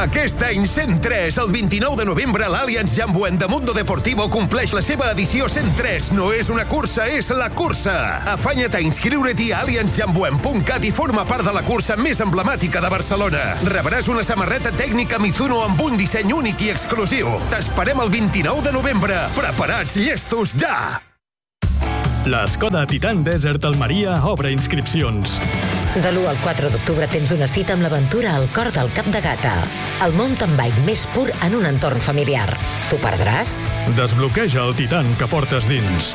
Aquest any 103, el 29 de novembre, l'Allianz Jambuent de Mundo Deportivo compleix la seva edició 103. No és una cursa, és la cursa. Afanya't a inscriure't a allianzjambuent.cat i forma part de la cursa més emblemàtica de Barcelona. Rebràs una samarreta tècnica Mizuno amb un disseny únic i exclusiu. T'esperem el 29 de novembre. Preparats, llestos, ja! L'Skoda Titan Desert Almeria obre inscripcions. De l'1 al 4 d'octubre tens una cita amb l'aventura al cor del Cap de Gata. El mountain bike més pur en un entorn familiar. T'ho perdràs? Desbloqueja el Titan que portes dins.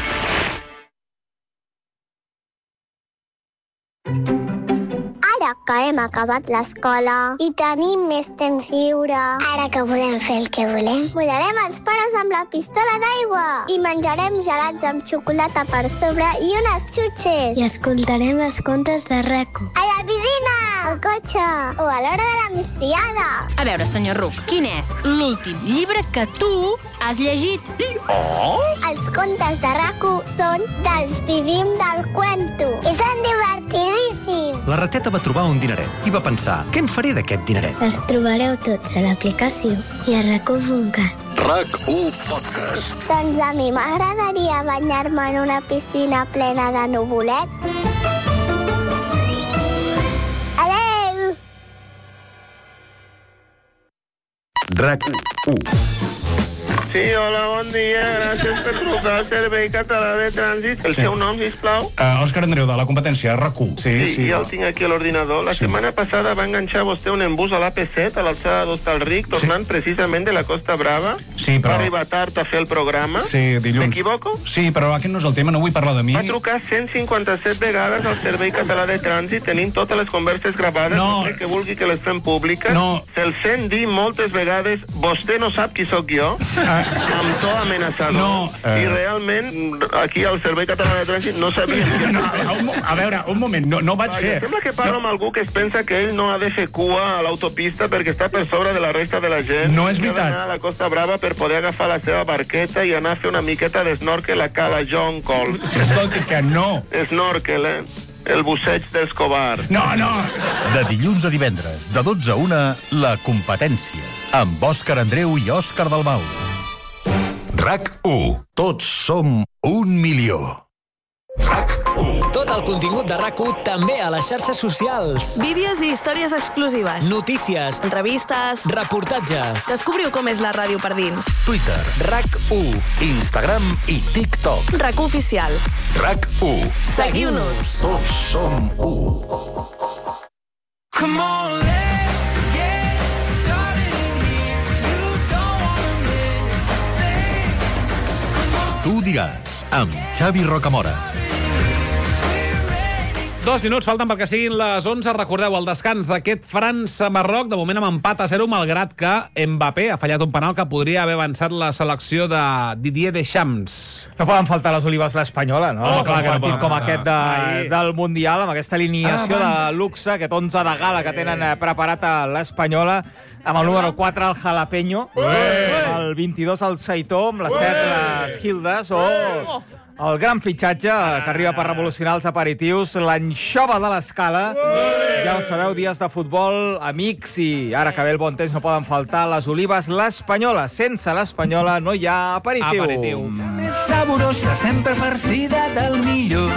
Ara que hem acabat l'escola i tenim més temps lliure. Ara que podem fer el que volem. Volarem els pares amb la pistola d'aigua i menjarem gelats amb xocolata per sobre i unes xutxes. I escoltarem els contes de RAC1. A la piscina, al cotxe o a l'hora de la migdiada. A veure, senyor Ruc, quin és l'últim llibre que tu has llegit? Els contes de RAC1 són dels Vivim del Cuento. I són divertidíssims. La rateta va trobar un dineret i va pensar, què en faré d'aquest dineret? Els trobareu tots a l'aplicació i a RAC1.cat. RAC1 Podcast. Doncs a mi m'agradaria banyar-me en una piscina plena de nuvolets. Adéu! RAC1. Sí, hola, bon dia. Gràcies per trucar al Servei Català de Trànsit. El seu nom, sisplau? Òscar Andreu, de la competència, RAC1. Sí, ja el tinc aquí a l'ordinador. La setmana passada va enganxar vostè un embús a l'AP7 a l'alçada d'Hostalric, tornant precisament de la Costa Brava. Sí, però... Va arribar tard a fer el programa. Sí, dilluns. M'equivoco? Sí, però aquest no és el tema, no vull parlar de mi. Va trucar 157 vegades al Servei Català de Trànsit, tenim totes les converses gravades. No. Que vulgui que les fem públiques. No. Se'l sent dir moltes vegades, vostè no sap qui sóc jo, amb to amenaçador. No. I realment, aquí al Servei Català de Trànsit no sabia... A veure, un moment, no vaig fer... Sembla que parlo amb algú que es pensa que ell no ha de fer cua a l'autopista perquè està per sobre de la resta de la gent. No és veritat. Ha d'anar a la Costa Brava per poder agafar la seva barqueta i anar a fer una miqueta d'esnorkel a Cala John Col. Escolti, que no. Snorkel, el busseig d'Escobar. No. De dilluns a divendres, de 12 a 1, La Competència, amb Òscar Andreu i Òscar Dalmau. RAC1. Tots som 1 milió. RAC1. Tot el contingut de RAC1 també a les xarxes socials. Vídeos i històries exclusives. Notícies. Entrevistes. Reportatges. Descobriu com és la ràdio per dins. Twitter. RAC1. Instagram i TikTok. RAC1 oficial. RAC1. Seguiu-nos. Tots som 1. Come on, let's get started in here. You don't wanna miss a thing. Tu diràs, amb Xavi Rocamora. 2 minuts falten perquè siguin les 11. Recordeu el descans d'aquest França-Marroc, de moment amb empat a 0, malgrat que Mbappé ha fallat un penal que podria haver avançat la selecció de Didier Deschamps. No poden faltar les olives l'espanyola, no? Home, clar que no partit poden. com aquest del Mundial, amb aquesta alineació de luxe, aquest 11 de gala que tenen preparat a l'espanyola, amb el número 4 el Jalapeño, el 22 el Saitó, amb les 7 les Gildes, o el gran fitxatge que arriba per revolucionar els aperitius, l'anxova de l'Escala. Ja ho sabeu, dies de futbol, amics, i ara que ve el bon temps no poden faltar les olives l'espanyola. Sense l'espanyola no hi ha aperitiu. Més saborosa, sempre farcida del millor.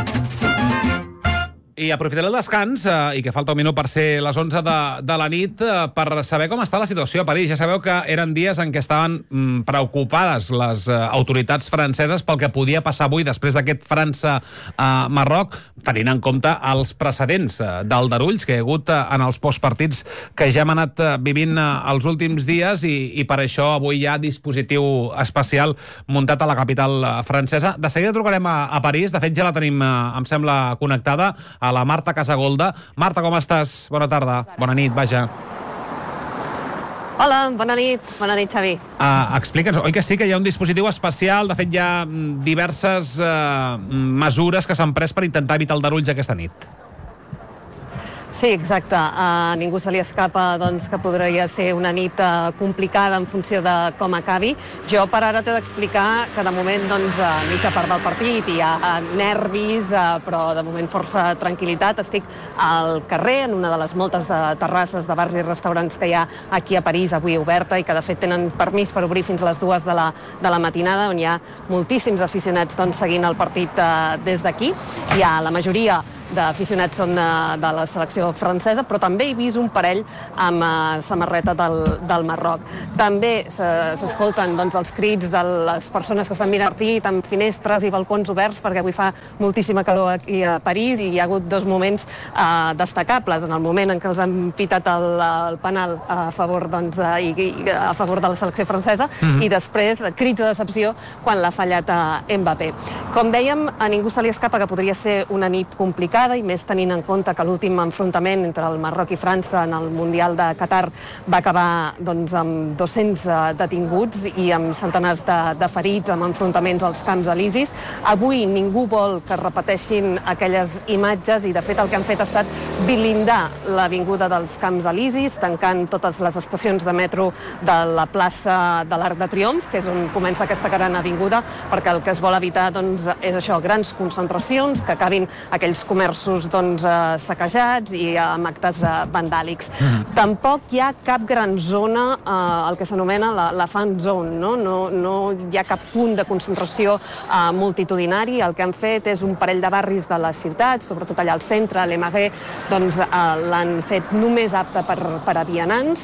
I aprofitaré el descans, i que falta un minut per ser les 11 de la nit, per saber com està la situació a París. Ja sabeu que eren dies en què estaven preocupades les autoritats franceses pel que podia passar avui després d'aquest França-Marroc, tenint en compte els precedents d'aldarulls que hi ha hagut en els postpartits que ja hem anat vivint els últims dies, i per això avui hi ha dispositiu especial muntat a la capital francesa. De seguida trucarem a París, de fet ja la tenim, em sembla, connectada, a la Marta Casagolda. Marta, com estàs? Bona tarda. Bona nit, vaja. Hola, bona nit. Bona nit, Xavi. Explica'ns, oi que sí que hi ha un dispositiu especial? De fet, hi ha diverses mesures que s'han pres per intentar evitar aldarulls aquesta nit. Sí, exacte. A ningú se li escapa doncs, que podria ser una nit complicada en funció de com acabi. Jo per ara t'he d'explicar que de moment doncs, mitja part del partit hi ha nervis, però de moment força tranquil·litat. Estic al carrer, en una de les moltes terrasses de bars i restaurants que hi ha aquí a París, avui oberta, i que de fet tenen permís per obrir fins a les 2 de la matinada, on hi ha moltíssims aficionats doncs, seguint el partit des d'aquí. Hi ha la majoria d'aficionats són de la selecció francesa, però també he vist un parell amb samarreta del Marroc. També s'escolten doncs, els crits de les persones que estan mirant el partit amb finestres i balcons oberts, perquè avui fa moltíssima calor aquí a París i hi ha hagut 2 moments destacables. En el moment en què els han pitat el penal a favor, doncs, a favor de la selecció francesa i després crits de decepció quan l'ha fallat Mbappé. Com dèiem, a ningú se li escapa que podria ser una nit complicada, i més tenint en compte que l'últim enfrontament entre el Marroc i França en el Mundial de Qatar va acabar doncs, amb 200 detinguts i amb centenars de ferits, amb enfrontaments als Camps Elisis. Avui ningú vol que es repeteixin aquelles imatges i de fet el que han fet ha estat blindar l'avinguda dels Camps Elisis, tancant totes les estacions de metro de la plaça de l'Arc de Triomf, que és on comença aquesta gran avinguda, perquè el que es vol evitar doncs, és això, grans concentracions, que acabin aquells comerços doncs, saquejats i amb actes vandàlics. Tampoc hi ha cap gran zona, el que s'anomena la fan zone, no hi ha cap punt de concentració multitudinari. El que han fet és un parell de barris de la ciutat, sobretot allà al centre, a Le Marais, doncs l'han fet només apte per a vianants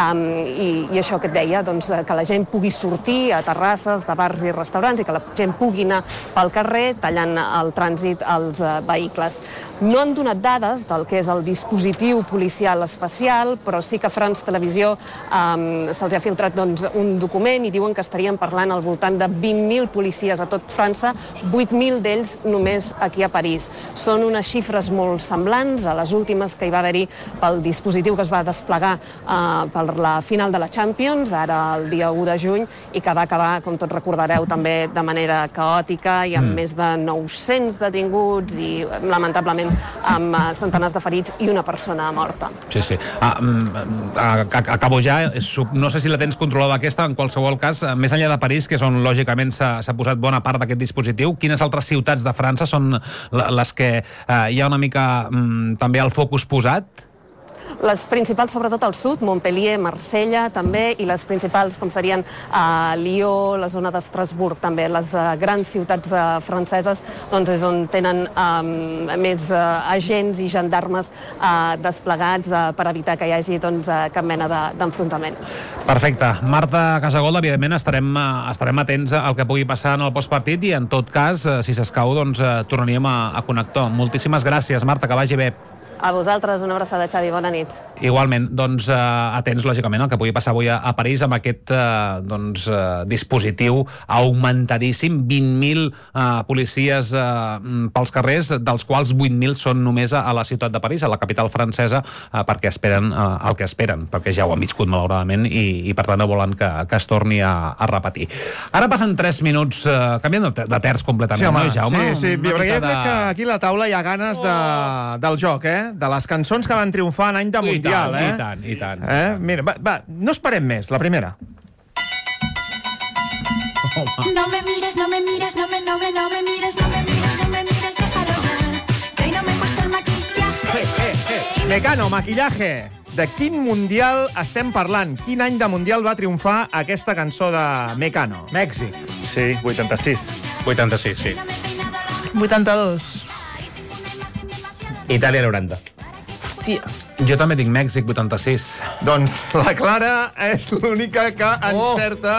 i això que et deia, doncs, que la gent pugui sortir a terrasses de bars i restaurants i que la gent pugui anar pel carrer tallant el trànsit als vehicles. No han donat dades del que és el dispositiu policial especial, però sí que a France Televisió se'ls ha filtrat doncs, un document i diuen que estarien parlant al voltant de 20.000 policies a tot França, 8.000 d'ells només aquí a París. Són unes xifres molt semblants a les últimes que hi va haver-hi pel dispositiu que es va desplegar per la final de la Champions, ara el dia 1 de juny, i que va acabar, com tots recordareu, també de manera caòtica i amb més de 900 detinguts i lamentablement amb centenars de ferits i una persona morta. Sí. Acabo ja. No sé si la tens controlada aquesta, en qualsevol cas, més enllà de París, que és on lògicament s'ha posat bona part d'aquest dispositiu, quines altres ciutats de França són les que hi ha una mica també el focus posat? Les principals, sobretot al sud, Montpellier, Marsella, també, i les principals, com serien Lió, la zona d'Estrasburg, també. Les grans ciutats franceses, doncs, és on tenen més agents i gendarmes desplegats per evitar que hi hagi, doncs, cap mena d'enfrontament. Perfecte. Marta Casagolda, evidentment, estarem atents al que pugui passar en el postpartit i, en tot cas, si s'escau, doncs, tornaríem a connectar. Moltíssimes gràcies, Marta, que vagi bé. A vosaltres, una abraçada, Xavi, bona nit. Igualment, doncs, atents, lògicament, al que pugui passar avui a París amb aquest dispositiu augmentadíssim, 20.000 policies pels carrers, dels quals 8.000 són només a la ciutat de París, a la capital francesa, perquè esperen el que esperen, perquè ja ho han viscut, malauradament, i per tant no volen que es torni a repetir. Ara passen 3 minuts, canvien de terç completament, sí, home, no, Jaume? Sí, jo crec que aquí a la taula hi ha ganes del joc, de les cançons que van triomfar en any de Mundial. I tant. Mira, va, no esperem més, la primera. No me mires, no me mires, no me mires, no me mires, déjalo ya, que hoy no me he puesto el maquillaje. Mecano, maquillaje. De quin Mundial estem parlant? Quin any de Mundial va triomfar aquesta cançó de Mecano? Mèxic. Sí, 86. 86, sí. 82. Itàlia 90. Jo també dic Mèxic, 86. Doncs la Clara és l'única que encerta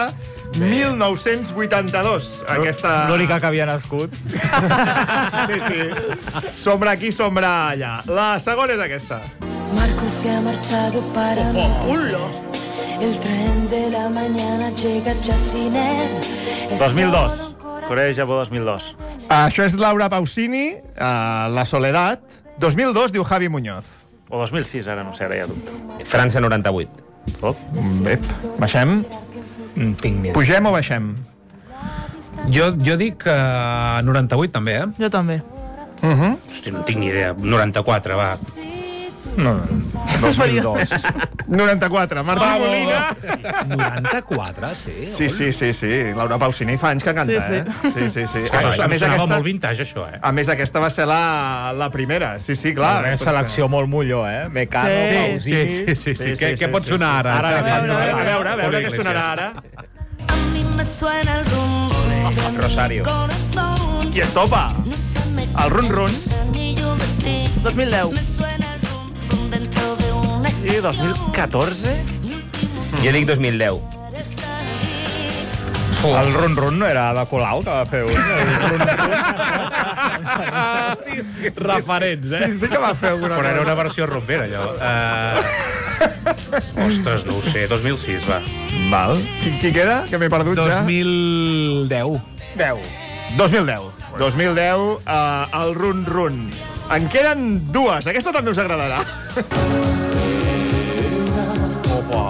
1982. L'única que havia nascut. Sí. Sombra aquí, sombra allà. La segona és aquesta. Marco se ha marchado para mí. El tren de la mañana llega ya sin él. 2002. Corea-Japó 2002. Això és Laura Pausini, La Soledad. 2002, diu Javi Muñoz. O 2006, ara no sé, ara ja dubto. França 98. Bé, baixem? Tinc ni idea. Pugem o baixem? Jo dic 98 també, Jo també. Hosti, no tinc ni idea. 94, va. No, 2002. 94, Marta Molina. 94, sí. Sí. Laura Pausini fa anys que canta, Sí. Sí. A més, sonava molt vintage, això, A més, aquesta va ser la primera. Sí, clar. Una selecció molt molló, Mecano, Pausini... Sí. Què pot sonar ara? A veure què sonarà ara. A mí me suena el rum. Rosario. I estopa. El run-run. 2010. Sí, 2014? Jo dic 2010. El run-run no era de Colau, que va fer un... Referents, Sí que va fer alguna Però era cosa. una versió rompera, allò. Ostres, no ho sé, 2006, va. Val. Qui queda? Que m'he perdut ja. 2010. 2010, el run-run. En queden dues. Aquesta també us agradarà. Opa.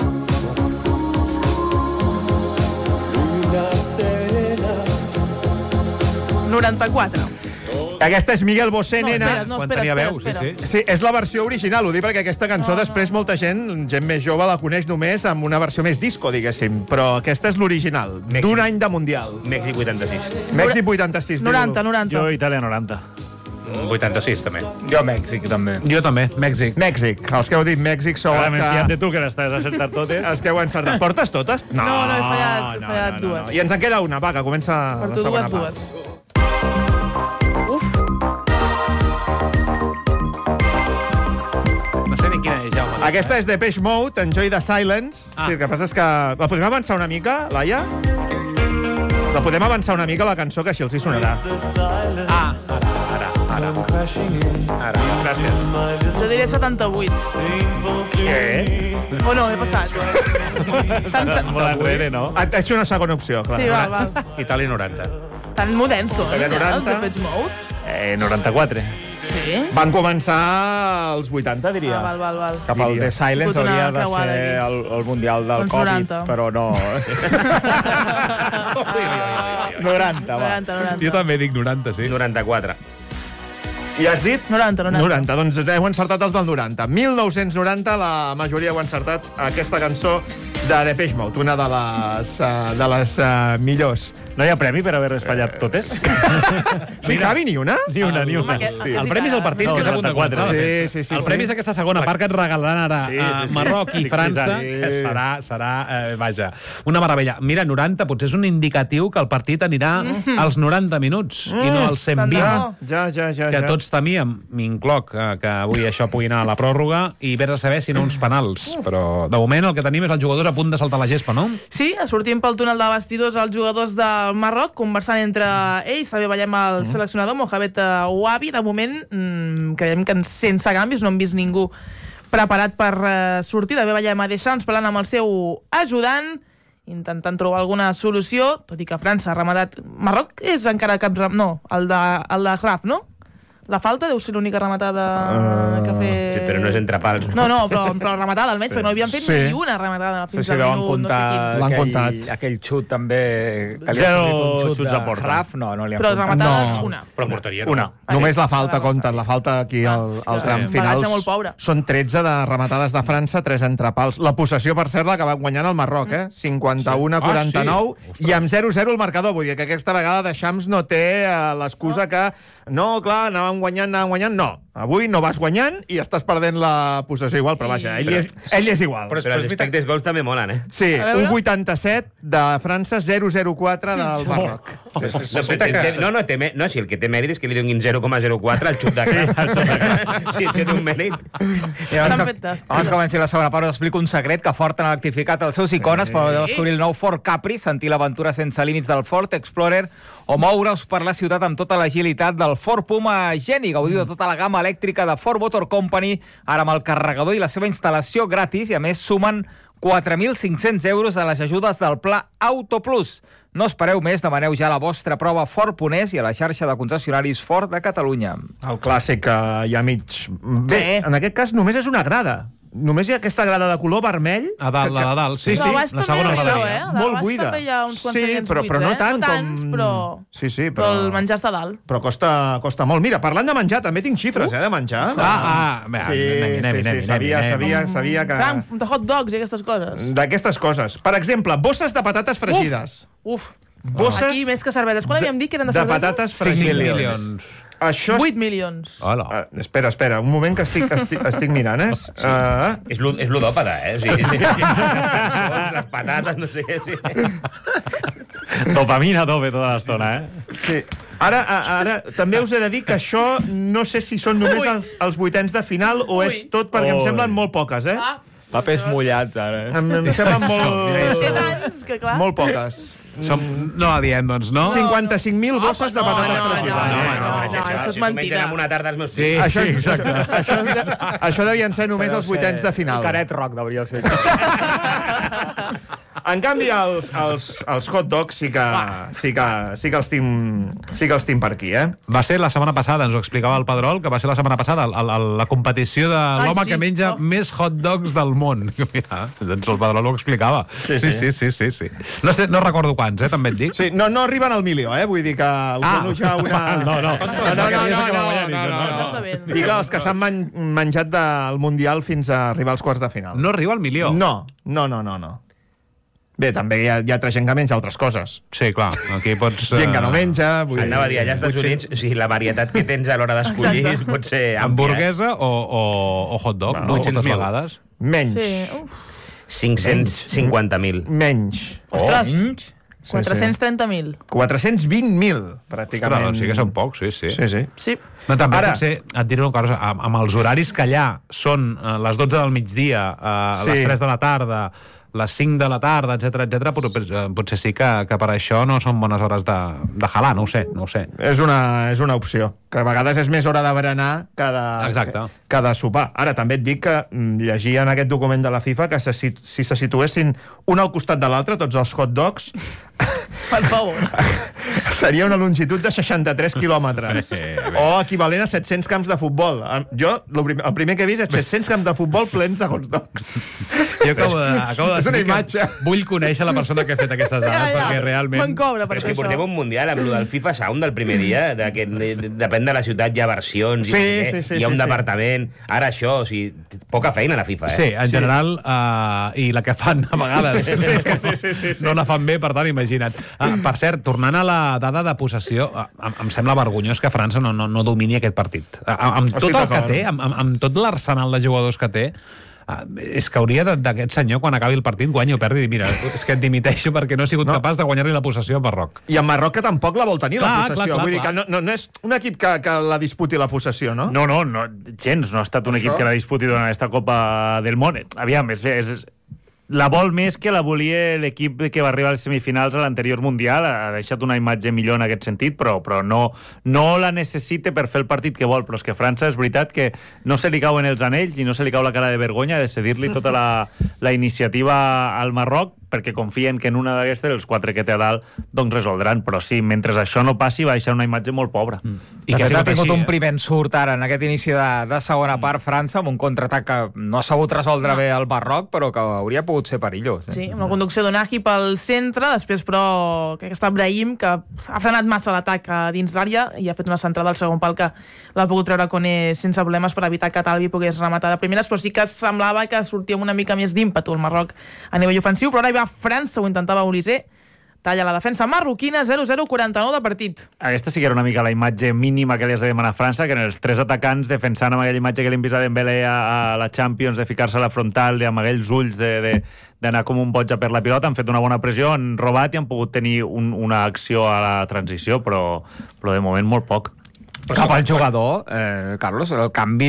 Aquesta és Miguel Bosé, nena. No, Quan espera. tenia veu, sí. Sí, és la versió original, ho dic perquè aquesta cançó després molta gent més jove, la coneix només amb una versió més disco, diguéssim, però aquesta és l'original, d'un any de Mundial. Mèxic 86. Mèxic 86. 90. Jo, Itàlia, 90. 86, també. Jo Mèxic, també. Jo també, Mèxic. Mèxic. Els que heu dit Mèxic sou Ara els m'he fiat de que... tu, que n'estàs acertat totes. Els que heu encertat. Portes totes? No, he fallat dues. I ens en queda una, va, que comença Per la tu segona dues. part. No sé ni quina és, Jaume. Aquesta és Depeche Mode, Enjoy the Silence. Sí, el que passa és que... La podem avançar una mica, Laia? La podem avançar una mica, la cançó, que així els hi sonarà. Ara. Gràcies. Jo diré 78. Què? O no, he passat. Molt enrere, no? Et deixo una segona opció, clar. Sí, val. Itàlia 90. Tan moderns són, Itàlia 90. els Depeche Mode. 94. Sí? Van començar als 80, diria. Val. Cap al The Silence Fot una hauria de creuada ser aquí. el Mundial del Uns Covid, 90. però no. 90, va. 90. Jo també dic 90, sí. 94. I has dit? 90. 90, doncs heu encertat els del 90. 1990, la majoria heu encertat aquesta cançó de Depeche Mode, una de les millors. No hi ha premi per haver fallat totes? Sí, Javi, ni una? Ni una. El premi és el partit, que és a punt de començar. Sí. El premi és aquesta segona part que et regalaran ara Sí. a Marroc i Estic França, frisant. que serà vaja, una meravella. Mira, 90 potser és un indicatiu que el partit anirà als 90 minuts i no als 120. Ja. Que tots temíem, m'incloc, que avui això pugui anar a la pròrroga i vés a saber si no uns penals. Però, de moment, el que tenim és els jugadors a punt de saltar la gespa, no? Sí, sortim pel túnel de vestidors els jugadors del Marroc, conversant entre ells. També veiem el seleccionador, Mohamed Ouabi. De moment, creiem que sense canvis, no hem vist ningú preparat per sortir. També veiem a Deschamps parlant amb el seu ajudant, intentant trobar alguna solució, tot i que França ha rematat... Marroc és encara cap... No, el de Graf, no? La falta deu ser l'única rematada que ha fet... Sí, però no és entre pals. No, però rematada almenys, perquè no havien fet ni una rematada fins al minut, no sé quin. L'han comptat. Aquell xut també... Que li ha Zero sortit un xut xuts a de porta. Graf, no li han Però comptat. rematades, una. Però porteria no. Una. Només la falta compta, la falta aquí al tram final. bagatge molt pobre. Són 13 de rematades de França, 3 entre pals. La possessió, per cert, l'ha acabat guanyant el Marroc, 51-49, i amb 0-0 el marcador. Vull dir que aquesta vegada Deschamps no té l'excusa que no, clar, anàvem guanyant. No, avui no vas guanyant i estàs perdent la possessió igual, però vaja, ell és igual. Però els expectes gols també molen, Sí, un 87 de França, 0-0-4 del Marroc. No, si el que té mèrit és que li donin 0,04 al xut de Graf. Sí, té un mèrit. Abans que comenci la segona part, us explico un secret que Ford ha electrificat els seus icones, podeu descobrir el nou Ford Capri, sentir l'aventura sense límits del Ford Explorer o moure-us per la ciutat amb tota l'agilitat del Ford Puma Geni. Gaudiu de tota la gamma elèctrica de Ford Motor Company, ara amb el carregador i la seva instal·lació gratis, i a més sumen 4.500 euros a les ajudes del Pla Auto Plus. No espereu més, demaneu ja la vostra prova Ford.es i a la xarxa de concessionaris Ford de Catalunya. El clàssic que hi ha mig... Bé, en aquest cas només és una grada. només hi ha aquesta grada de color vermell. A dalt, la de dalt, sí, Però a baix la també segona hi ha, graderia. Molt buida. També hi ha uns quants Sí, seients però buits, no eh? tant No tants, com... però... Sí, Però el menjar està a dalt. Però costa molt. Mira, parlant de menjar, també tinc xifres, de menjar. Sabia que... Frank, de hot dogs i aquestes coses. D'aquestes coses. Per exemple, bosses de patates fregides. Uf. Bosses Aquí més que cerveses. Quan havíem dit que eren de de cerveses? patates fregides. 5 milions. Això... 8 milions. Hola. Espera, un moment que estic mirant, eh? Sí. És ludòpata, eh? O sigui, les cançons, les patates, no sé què. Sí. Dopamina a tope tota l'estona, eh? Sí. Ara també us he de dir que això no sé si són només els vuitens de final o és tot, perquè em semblen molt poques, eh? Papers mullats, ara. Em semblen molt poques. No la diem, doncs, no? 55.000 bosses de patates fregides. No, això és mentida. Amb una tarda als meus Sí, fills. exacte. Això devien ser només els vuitens de final. Caret rock, devia ser. En canvi, els hot dogs sí que els tinc per aquí, eh? Va ser la setmana passada, ens ho explicava el Pedrol, que va ser la setmana passada la competició de l'home que menja més hot dogs del món. Mira, doncs el Pedrol ho explicava. Sí. No sé, no recordo quants, també et dic. Sí, no arriben al milió, vull dir que us dono ja una... No. Digue els que s'han menjat del Mundial fins a arribar als quarts de final. No arriba al milió? No. Bé, també hi ha altra gent que menja altres coses. Sí, clar, aquí pots... Gent que no menja... Anava a dir, allà als Estats Units, o sigui, la varietat que tens a l'hora d'escollir pot ser àmplia. Hamburguesa o hot dog, no? 800 vegades. Menys. Sí. 550.000. Menys. Ostres. 430.000. 420.000, pràcticament. Ostres, doncs sí que són pocs, sí. Sí. No, també potser, et diré una cosa, amb els horaris que allà són les 12 del migdia, les 3 de la tarda, les 5 de la tarda, etc, potser sí que per això no són bones hores de jalar, no ho sé. És una opció, que a vegades és més hora de berenar que de sopar. Ara, també et dic que llegia en aquest document de la FIFA que si se situessin un al costat de l'altre, tots els hot dogs... Per favor. Seria una longitud de 63 quilòmetres. O equivalent a 700 camps de futbol. Jo, el primer que he vist és 700 camps de futbol plens de hot dogs. Jo acabo de és una imatge. Vull conèixer la persona que ha fet aquestes dades, perquè realment... Me'n cobra per Però és això. que portem un mundial amb el del FIFA Sound del primer dia, depèn de la ciutat, hi ha versions, hi ha un departament, ara això, o sigui, poca feina a la FIFA, Sí, en general, i la que fan a vegades no la fan bé, per tant, imagina't. Per cert, tornant a la dada de possessió, em sembla vergonyós que França no domini aquest partit. Amb tot el que té, amb tot l'arsenal de jugadors que té, és que hauria d'aquest senyor, quan acabi el partit, guanyi o perdi, i mira, és que et dimiteixo perquè no he sigut capaç de guanyar-li la possessió a Marroc. I en Marroc que tampoc la vol tenir, la possessió. Vull dir que clar. no és un equip que la disputi la possessió, no? No, gens. No ha estat un equip que la disputi durant aquesta Copa del Món. Aviam, la vol més que la volia l'equip que va arribar a les semifinals a l'anterior Mundial. Ha deixat una imatge millor en aquest sentit, però no la necessita per fer el partit que vol. Però és que França, és veritat que no se li cauen els anells i no se li cau la cara de vergonya de cedir-li tota la iniciativa al Marroc, perquè confien que en una d'aquestes els 4 que té a dalt doncs resoldran, però sí, mentre això no passi va deixar una imatge molt pobra. I que ha tingut un primer ensurt ara en aquest inici de segona part França amb un contraatac que no ha sabut resoldre bé el Marroc, però que hauria pogut ser perillós. Sí, amb la conducció d'Onahi pel centre, després però crec que està Brahim, que ha frenat massa l'atac dins l'àrea i ha fet una centrada al segon pal que l'ha pogut treure Koné sense problemes per evitar que Talbi pogués rematar de primeres, però sí que semblava que sortia amb una mica més d'ímpetu el Marroc a nivell ofensiu, però ara hi va França, ho intentava Olysée, talla la defensa marroquina, 0-0-49 de partit. Aquesta sí que era una mica la imatge mínima que li has de demanar a França, que en els 3 atacants defensant amb aquella imatge que li hem vist a Dembélé a la Champions, de ficar-se a la frontal i amb aquells ulls d'anar com un boig per la pilota, han fet una bona pressió, han robat i han pogut tenir una acció a la transició, però de moment molt poc. Cap al jugador, Carlos, el canvi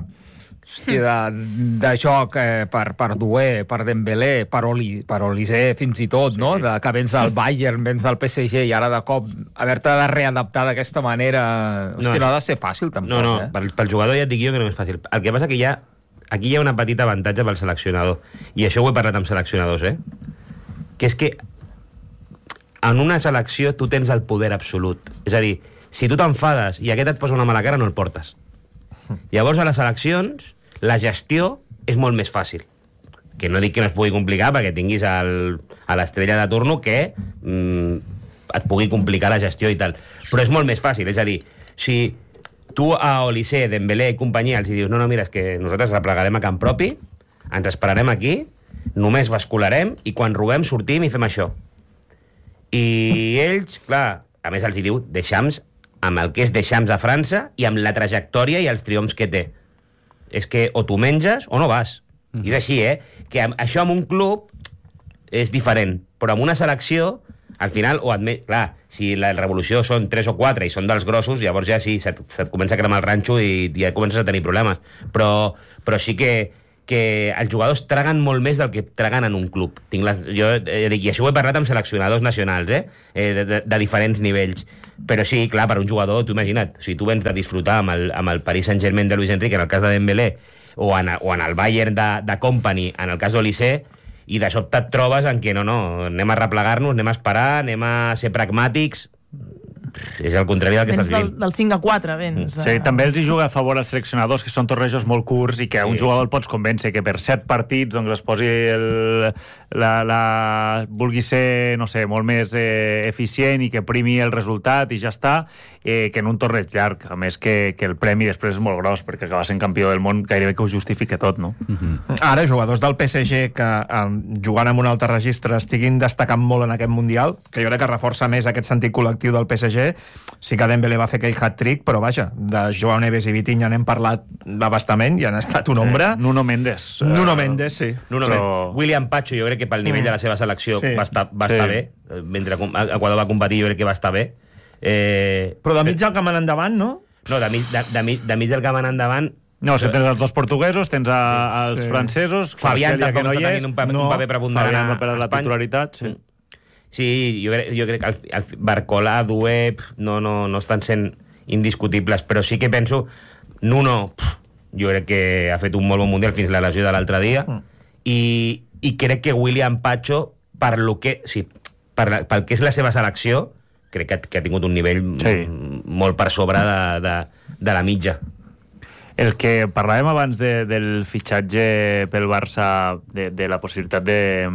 de joc per Doué, per Dembélé, per Olysée fins i tot, no? Que vens del Bayern, vens del PSG i ara de cop haver-te de readaptar d'aquesta manera, no ha de ser fàcil tampoc. No, pel jugador ja et dic jo que no és fàcil. El que passa que aquí hi ha una petita avantatge pel seleccionador, i això ho he parlat amb seleccionadors, que és que en una selecció tu tens el poder absolut. És a dir, si tu t'enfades i aquest et posa una mala cara, no el portes. Llavors, a les eleccions, la gestió és molt més fàcil. Que no dic que no es pugui complicar perquè tinguis a l'estrella de turno que et pugui complicar la gestió i tal. Però és molt més fàcil, és a dir, si tu a Olise, Dembélé i companyia els dius no, mira, és que nosaltres replegarem a camp propi, ens esperarem aquí, només bascularem i quan robem sortim i fem això. I ells, clar, a més els diu Deschamps, amb el que és Deschamps a França i amb la trajectòria i els triomfs que té. És que o tu menges o no vas. I és així, que això amb un club és diferent, però amb una selecció al final, clar, si la revolució són 3 o 4 i són dels grossos, llavors ja sí, se't comença a cremar el ranxo i ja comences a tenir problemes. Però sí que els jugadors traguen molt més del que traguen en un club. I això ho he parlat amb seleccionadors nacionals, de diferents nivells. Però sí, clar, per un jugador, tu imagina't, si tu vens de disfrutar amb el Paris Saint-Germain de Luis Enrique, en el cas de Dembélé, o en el Bayern de Company, en el cas d'Olise, i de sobte et trobes en què no, anem a replegar-nos, anem a esperar, anem a ser pragmàtics. És el contrari del que estàs dient. Del 5-4, vens. Sí, també els hi juga a favor als seleccionadors, que són tornejos molt curts i que un jugador el pots convèncer que per 7 partits doncs es posi vulgui ser, no sé, molt més eficient i que primi el resultat i ja està, que en un torneig llarg. A més que el premi després és molt gros, perquè acabar sent campió del món gairebé que ho justifica tot, no? Ara, jugadors del PSG que jugant en un altre registre estiguin destacant molt en aquest Mundial, que jo crec que reforça més aquest sentit col·lectiu del PSG. Sí que Dembélé va fer aquell hat-trick, però vaja, de Joao Neves i Vitinha n'hem parlat bastament i han estat un ombra. Nuno Mendes. Sí. William Pacho, jo crec que pel nivell de la seva selecció va estar bé. Mentre Equador va competir, jo crec que va estar bé. Però de mig del camp en endavant, no? No, de mig del camp en endavant. No, si tens els dos portuguesos, tens els francesos... Fabián tampoc està tenint un paper preponderant a la titularitat, sí. Sí, jo crec que el Barcola, Doué, no estan sent indiscutibles, però sí que penso Nuno, jo crec que ha fet un molt bon Mundial fins la lesió de l'altre dia, i crec que William Pacho, pel que és la seva selecció, crec que ha tingut un nivell molt per sobre de la mitja. El que parlàvem abans del fitxatge pel Barça, de la possibilitat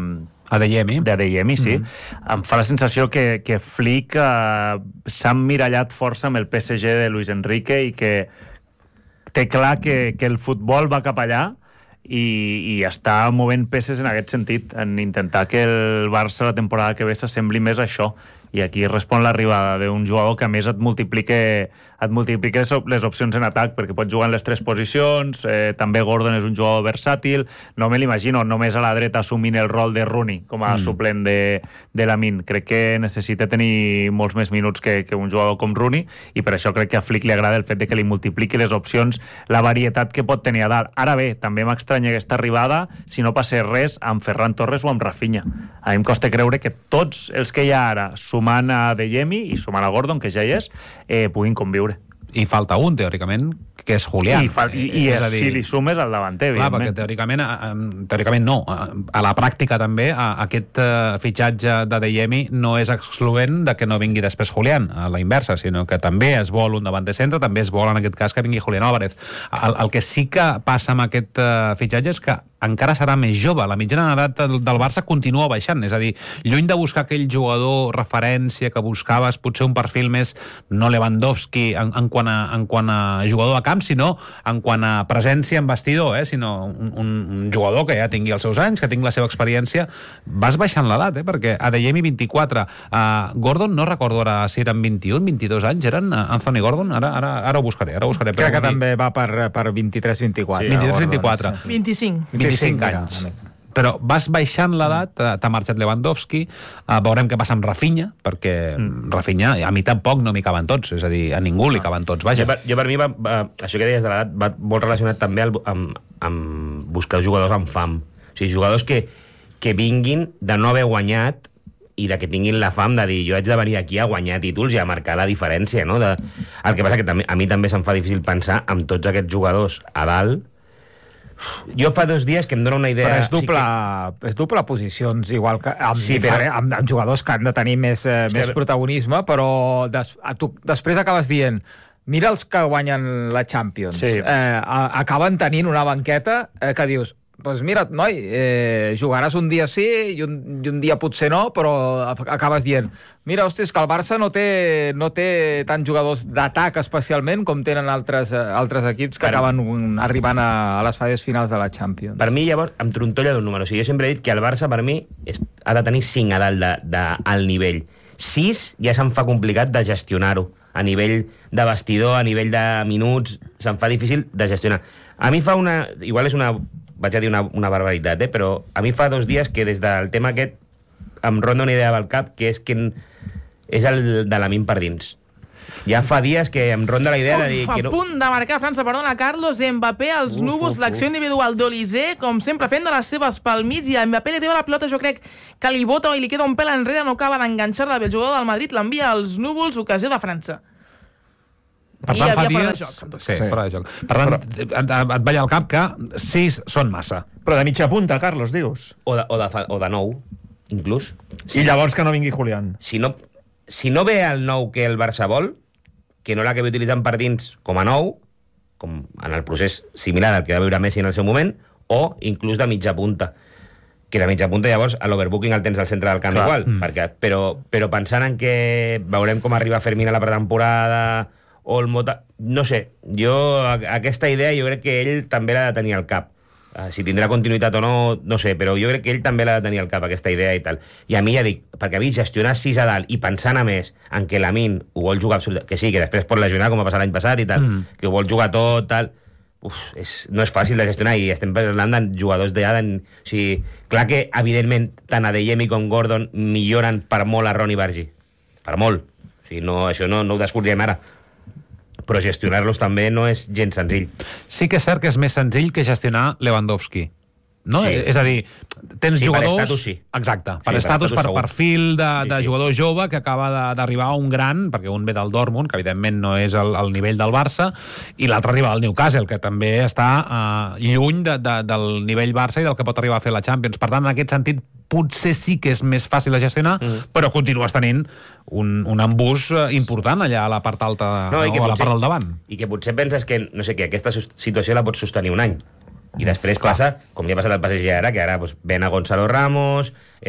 Adeyemi, sí. Em fa la sensació que Flick s'ha emmirallat força amb el PSG de Luis Enrique i que té clar que el futbol va cap allà i està movent peces en aquest sentit, en intentar que el Barça la temporada que ve s'assembli més a això. I aquí respon l'arribada d'un jugador que a més et multiplica les opcions en atac, perquè pot jugar en les 3 posicions, també Gordon és un jugador versàtil, no me l'imagino només a la dreta assumint el rol de Rooney com a suplent de Lamine. Crec que necessita tenir molts més minuts que un jugador com Rooney, i per això crec que a Flick li agrada el fet de que li multipliqui les opcions, la varietat que pot tenir a dalt. Ara bé, també m'estranya aquesta arribada si no passés res amb Ferran Torres o amb Rafinha. A mi em costa creure que tots els que hi ha ara, sumant a Adeyemi i sumant a Gordon, que ja hi és, puguin conviure. I falta un, teòricament, que és Julián. I és a dir, si li sumes al davanter, evidentment. Perquè teòricament no. A la pràctica també aquest fitxatge d'Adeyemi no és excloent de que no vingui després Julián, a la inversa, sinó que també es vol un davanter centre, també es vol en aquest cas que vingui Julián Álvarez. El que sí que passa amb aquest fitxatge és que encara serà més jove. La mitjana d'edat del Barça continua baixant. És a dir, lluny de buscar aquell jugador referència que buscaves, potser un perfil més no Lewandowski en quant a jugador a camp, sinó en quant a presència en vestidor, sinó un jugador que ja tingui els seus anys, que tingui la seva experiència. Vas baixant l'edat, perquè Adeyemi 24, Gordon, no recordo ara si eren 21, 22 anys, eren Anthony Gordon, ara ho buscaré. Crec que també va per 23-24. 23-24. 25 anys. Però vas baixant l'edat, t'ha marxat Lewandowski, veurem què passa amb Rafinha, perquè Rafinha, a mi tampoc no m'hi caben tots, és a dir, a ningú li caben tots, vaja. Jo per mi, això que deies de l'edat, va molt relacionat també amb buscar jugadors amb fam. O sigui, jugadors que vinguin de no haver guanyat i de que tinguin la fam de dir jo haig de venir aquí a guanyar títols i a marcar la diferència, no? El que passa que a mi també se'm fa difícil pensar amb tots aquests jugadors a dalt. Jo fa 2 dies que em dóna una idea... Però és doble posicions, igual que amb jugadors que han de tenir més protagonisme, però després acabes dient mira els que guanyen la Champions. Acaben tenint una banqueta que dius doncs mira, noi, jugaràs un dia sí i un dia potser no, però acabes dient, mira, hosti, és que el Barça no té tants jugadors d'atac especialment com tenen altres equips que acaben arribant a les fases finals de la Champions. Per mi, llavors, em trontolla d'un número. O sigui, jo sempre he dit que el Barça, per mi, ha de tenir 5 a dalt al nivell. 6 ja se'm fa complicat de gestionar-ho. A nivell de vestidor, a nivell de minuts, se'm fa difícil de gestionar. A mi fa igual és vaig a dir una barbaritat, però a mi fa 2 dies que des del tema aquest em ronda una idea pel cap, que és el de Lamine per dins. Ja fa dies que em ronda la idea de dir... A punt de marcar França, perdona, Carlos, Mbappé, els núvols, l'acció individual d'Olysée, com sempre fent de les seves pel mig, i a Mbappé li arriba la pilota, jo crec que li bota i li queda un pèl enrere, no acaba d'enganxar-la bé. El jugador del Madrid l'envia als núvols, ocasió de França. Per tant, fa dies... Sí, fora de joc. Per tant, et veia al cap que 6 són massa. Però de mitja punta, Carlos, dius? O de 9, inclús. I llavors que no vingui Julián. Si no ve el 9 que el Barça vol, que no l'acabi utilitzant per dins com a 9, com en el procés similar al que va viure Messi en el seu moment, o inclús de mitja punta. Que de mitja punta, llavors, l'overbooking el tens al centre del camp igual. Però pensant en que veurem com arriba Fermín a la pretemporada, o el Mota... No sé, aquesta idea jo crec que ell també l'ha de tenir al cap. Si tindrà continuïtat o no, no sé, però jo crec que ell també l'ha de tenir al cap, aquesta idea i tal. I a mi ja dic, perquè a mi gestionar 6 a dalt i pensant a més en què Lamine ho vol jugar absolutament, que sí, que després pot lesionar com va passar l'any passat i tal, que ho vol jugar tot, tal... no és fàcil de gestionar i estem parlant de jugadors d'allà... O sigui, clar que, evidentment, tant Adeyemi com Gordon milloren per molt a Ronny Bargi. Per molt. O sigui, això no ho descobrirem ara. Però gestionar-los també no és gens senzill. Sí que és cert que és més senzill que gestionar Lewandowski. No? Sí. És a dir, tens jugadors... Per estatus, sí. Exacte. Per estatus, per perfil de jugador jove que acaba d'arribar a un gran, perquè un ve del Dortmund, que evidentment no és el nivell del Barça, i l'altre arriba al Newcastle, que també està lluny del nivell Barça i del que pot arribar a fer la Champions. Per tant, en aquest sentit, potser sí que és més fàcil de gestionar, però continues tenint un embús important allà a la part alta o a la part del davant. I que potser penses que, no sé, que aquesta situació la pots sostenir un any. I després passa, com ja ha passat al PSG ara, que ara ven a Gonzalo Ramos,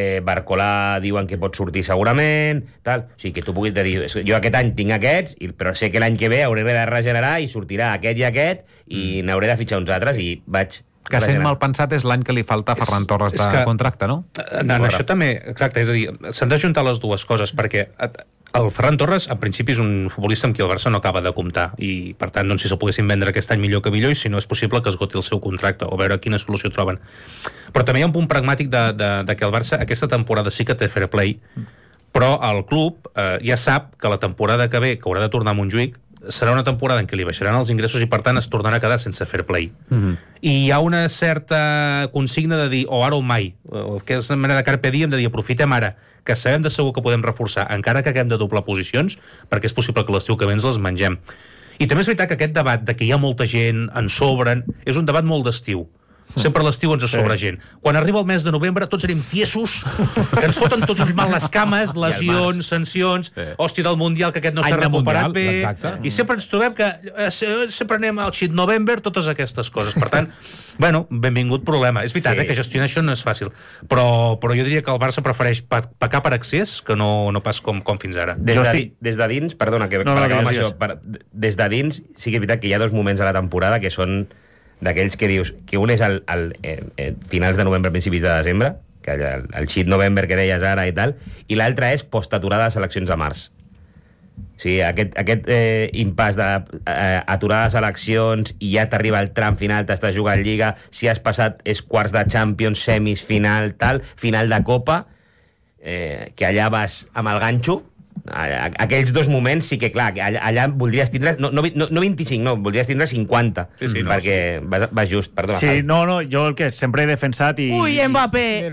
Barcolà diuen que pot sortir segurament, tal. O sigui, que tu puguis dir, jo aquest any tinc aquests, però sé que l'any que ve hauré de regenerar i sortirà aquest i aquest, i n'hauré de fitxar uns altres, i vaig... Que sent mal pensat és l'any que li falta a Ferran Torres de contracte, no? En això també, exacte, és a dir, s'han de juntar les dues coses, perquè el Ferran Torres, en principi, és un futbolista amb qui el Barça no acaba de comptar, i per tant, doncs, si se'l poguessin vendre aquest any millor que millor, i si no és possible que esgoti el seu contracte, o veure quina solució troben. Però també hi ha un punt pragmàtic de que el Barça aquesta temporada sí que té fair play, però el club ja sap que la temporada que ve, que haurà de tornar a Montjuïc, serà una temporada en què li baixaran els ingressos i per tant es tornarà a quedar sense fair play. I hi ha una certa consigna de dir o ara o mai, que és una manera de carpe diem, de dir aprofitem ara que sabem de segur que podem reforçar, encara que haguem de doblar posicions, perquè és possible que l'estiu que ve ens les mengem. I també és veritat que aquest debat de que hi ha molta gent, en sobren, és un debat molt d'estiu. Sempre a l'estiu ens sobra gent. Quan arriba el mes de novembre tots serem tiesos, que ens foten tots uns mal les cames, lesions, sancions, hòstia del Mundial, que aquest no s'ha recuperat bé, i sempre ens trobem que sempre anem al shit November, totes aquestes coses. Per tant, bueno, benvingut problema. És veritat que gestionar això no és fàcil, però jo diria que el Barça prefereix pecar per excés que no pas com fins ara. Des de dins, perdona, que per acabar amb això, des de dins sí que és veritat que hi ha 2 moments a la temporada que són d'aquells que dius, que un és finals de novembre, principis de desembre, que el shit November que deies ara i tal, i l'altre és postaturada de seleccions a març. O sigui, aquest impàs d'aturada de seleccions i ja t'arriba el tram final, t'estàs jugant Lliga, si has passat és quarts de Champions, semis, final, tal, final de Copa, que allà vas amb el ganxo. Aquells 2 moments sí que, clar, allà voldries tindre no 25, no, voldries tindre 50 perquè vas just, perdona. Sí, no, jo el que sempre he defensat i... Ui, Mbappé,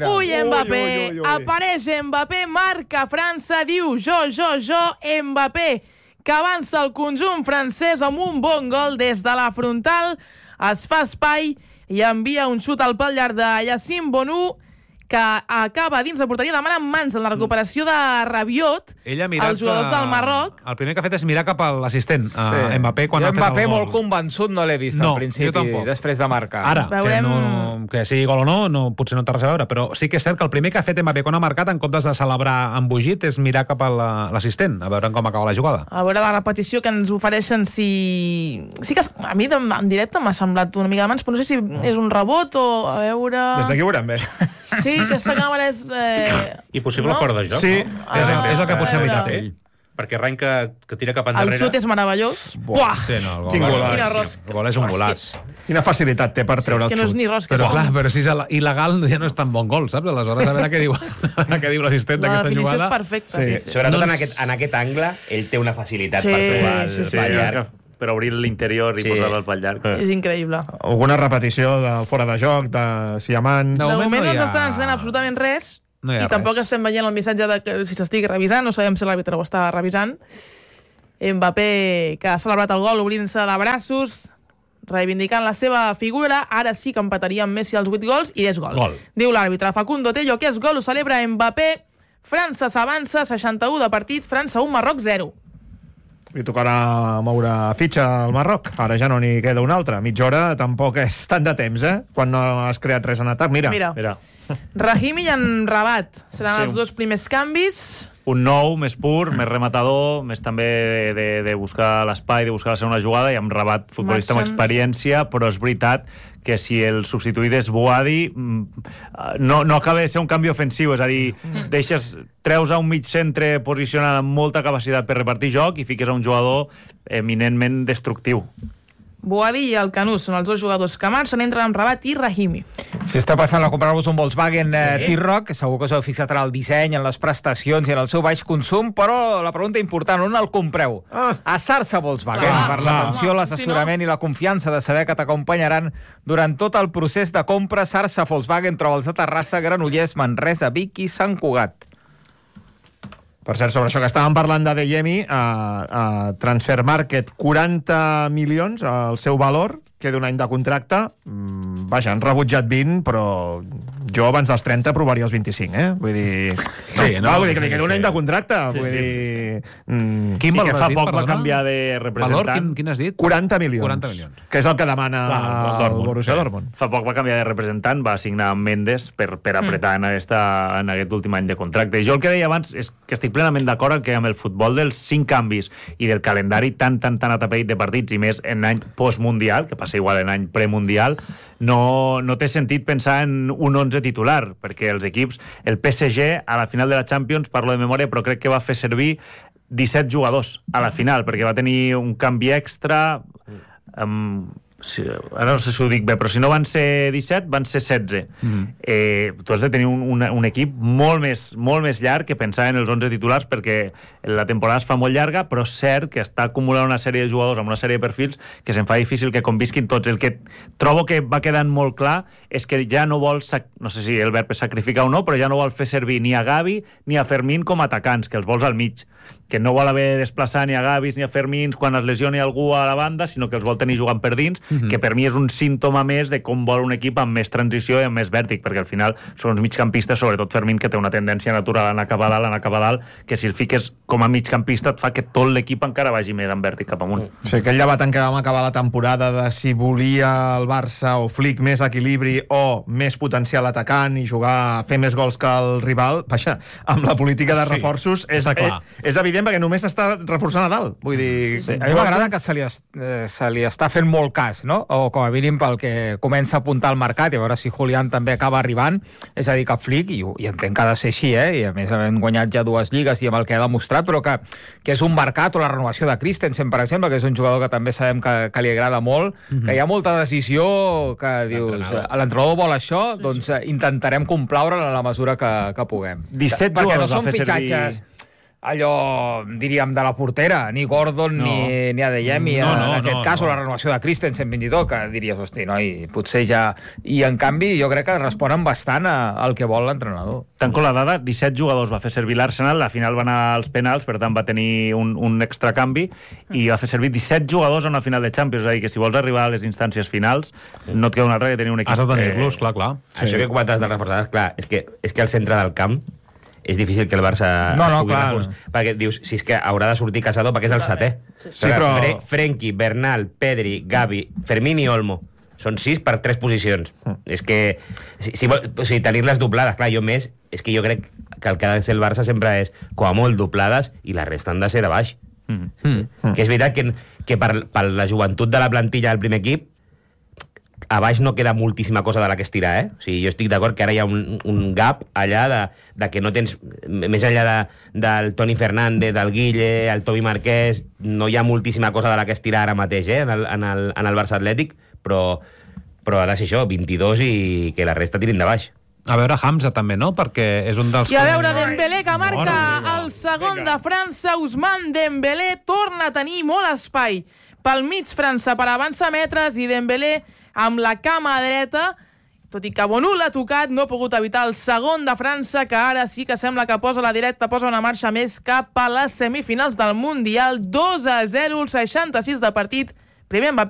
apareix Mbappé, marca França, diu jo, Mbappé, que avança el conjunt francès amb un bon gol des de la frontal, es fa espai i envia un xut al pal llarg de Yassine Bonu, que acaba dins de porteria, demana mans en la recuperació de Rabiot, els jugadors del Marroc. El primer que ha fet és mirar cap a l'assistent, a Mbappé, quan ha fet el Mbappé gol. molt convençut no l'he vist al principi, després de marcar. Ara, que sigui gol o no, potser no té res a veure, però sí que és cert que el primer que ha fet Mbappé quan ha marcat, en comptes de celebrar embogit, és mirar cap a l'assistent, a veure com acaba la jugada. A veure la repetició que ens ofereixen, sí que a mi en directe m'ha semblat una mica de mans, però no sé si és un rebot o a veure... Des d'aquí ho veurem bé. Sí, aquesta càmera és... I possible fora de joc. Sí, és el que potser ha mirat ell. Perquè arrenca, que tira cap endarrere... El xut és meravellós. Buah! Sí, no, Quin golaç. Quina rosca. El gol és un golaç. Quina facilitat té per treure el xut. És que no és ni rosca. Però clar, però si és il·legal ja no és tan bon gol, saps? Aleshores, a veure què diu l'assistent d'aquesta jugada. La definició és perfecta. Sobretot en aquest angle, ell té una facilitat per jugar al pal llarg. Per obrir l'interior i posar-lo al pal llarg. És increïble. Alguna repetició del fora de joc, de Siamans... De moment no ens estan ensenyant absolutament res, i tampoc estem veient el missatge de que si s'estigui revisant, no sabem si l'àrbitre ho està revisant. Mbappé, que ha celebrat el gol obrint-se de braços, reivindicant la seva figura, ara sí que empataria amb Messi els 8 gols, i és gol. Diu l'àrbitre Facundo Tello que és gol, ho celebra Mbappé, França s'avança, 61 de partit, França 1, Marroc 0. Li tocarà moure fitxa al Marroc. Ara ja no n'hi queda una altra. Mitja hora tampoc és tant de temps, quan no has creat res en atac. Mira. Rahimi i en Rabat seran els dos primers canvis. Un nou, més pur, més rematador, més també de buscar l'espai, de buscar la segona jugada, i amb Rabat, futbolista amb experiència, però és veritat que si el substituït és Boadi, no acaba de ser un canvi ofensiu, és a dir, treus a un mig centre posicionat amb molta capacitat per repartir joc i fiques a un jugador eminentment destructiu. Boadi i el Canús són els dos jugadors que marxen, entren amb Rabat i Rahimi. Si està passant a comprar-vos un Volkswagen T-Roc, segur que us heu fixat en el disseny, en les prestacions i en el seu baix consum, però la pregunta important, on el compreu? A Sarsa Volkswagen, per l'atenció, l'assessorament i la confiança de saber que t'acompanyaran durant tot el procés de compra. Sarsa Volkswagen, troba'ls a Terrassa, Granollers, Manresa, Vic i Sant Cugat. Per cert, sobre això que estàvem parlant de Deyemi, a Transfer Market, 40 milions, el seu valor, queda un any de contracte. Vaja, han rebutjat 20, però jo abans dels 30 provaria els 25, Vull dir... Vull dir que li queda un any de contracte. Vull dir... Quin valor fa poc va canviar de representant. Valor, quin has dit? 40 milions. Que és el que demana el Borussia Dortmund. Fa poc va canviar de representant, va signar amb Mendes per apretar en aquest últim any de contracte. I jo el que deia abans és que estic plenament d'acord que amb el futbol dels 5 canvis i del calendari tan atapeït de partits, i més en any postmundial, que passa igual en any premundial, no té sentit pensar en un 11 titular, perquè els equips, el PSG, a la final de la Champions, parlo de memòria, però crec que va fer servir 17 jugadors a la final, perquè va tenir un canvi extra ara no sé si ho dic bé, però si no van ser 17, van ser 16. Tu has de tenir un equip molt més llarg que pensar en els 11 titulars, perquè la temporada es fa molt llarga, però és cert que està acumulant una sèrie de jugadors amb una sèrie de perfils que se'n fa difícil que convisquin tots. El que trobo que va quedant molt clar és que ja no vol, no sé si el verb és sacrificar o no, però ja no vol fer servir ni a Gavi ni a Fermín com a atacants, que els vols al mig, que no vol haver de desplaçar ni a Gavis ni a Fermíns quan es lesioni algú a la banda, sinó que els vol tenir jugant per dins, que per mi és un símptoma més de com vol un equip amb més transició i amb més vèrtic, perquè al final són uns migcampistes, sobretot Fermín, que té una tendència natural a anar cap a dalt, que si el fiques com a migcampista et fa que tot l'equip encara vagi més en vèrtic cap amunt. Sí, aquell debat en què vam acabar la temporada de si volia el Barça o Flick més equilibri o més potencial atacant i fer més gols que el rival, vaja, amb la política de reforços és evident, perquè només s'està reforçant a dalt. Vull dir... Sí, a mi m'agrada que se li està fent molt cas, no? O com a mínim pel que comença a apuntar al mercat, i a veure si Julián també acaba arribant. És a dir, que Flick, i entenc que ha de ser així, i a més havent guanyat ja 2 lligues i amb el que ha demostrat, però que és un mercat, o la renovació de Christensen, per exemple, que és un jugador que també sabem que li agrada molt, que hi ha molta decisió, que dius, l'entrenador vol això, doncs intentarem complaure en la mesura que puguem. 17 jugadors no són fitxatges... allò, diríem, de la portera, ni Gordon ni Adeyemi, en aquest cas, o la renovació de Christensen, fins i tot, que diries, hosti, noi, potser ja... I, en canvi, jo crec que responen bastant al que vol l'entrenador. Tanco la dada, 17 jugadors va fer servir l'Arsenal, la final va anar als penals, per tant va tenir un extra canvi, i va fer servir 17 jugadors a una final de Champions, és a dir, que si vols arribar a les instàncies finals, no et queda un altre que tenir un equip... Has de tenir-los, clar. Això que comentaves de reforçades, clar, és que al centre del camp és difícil que el Barça es pugui reforçar. Perquè dius, si és que haurà de sortir Casado perquè és el setè. Però Frenkie, Bernal, Pedri, Gavi, Fermín i Olmo. Són 6 per 3 posicions. És que, si tenir-les doblades, clar, jo crec que el que ha de ser el Barça sempre és, com a molt, doblades, i la resta han de ser de baix. Que és veritat que per la joventut de la plantilla del primer equip, a baix no queda moltíssima cosa de la que estirar, O sigui, jo estic d'acord que ara hi ha un gap allà de que no tens... Més enllà del Toni Fernández, del Guille, el Tobi Marquès, no hi ha moltíssima cosa de la que estirar ara mateix, en el Barça Atlètic, però ha de ser això, 22 i que la resta tirin de baix. A veure Hamza també, no? Perquè és un dels... I a veure Dembélé, que marca el segon de França. Ousmane Dembélé torna a tenir molt espai pel mig França per avançar metres, i Dembélé amb la cama dreta, tot i que Bonú l'ha tocat, no ha pogut evitar el segon de França, que ara sí que sembla que posa la directa, posa una marxa més cap a les semifinals del Mundial. 2-0, el 66 de partit. Primer Mbappé,